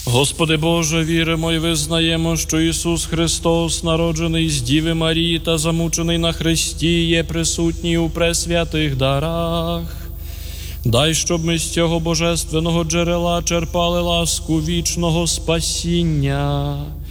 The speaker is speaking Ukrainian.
Господи Боже, віримо і визнаємо, що Ісус Христос, народжений з Діви Марії та замучений на хресті, є присутній у пресвятих дарах. Дай, щоб ми з цього божественного джерела черпали ласку вічного спасіння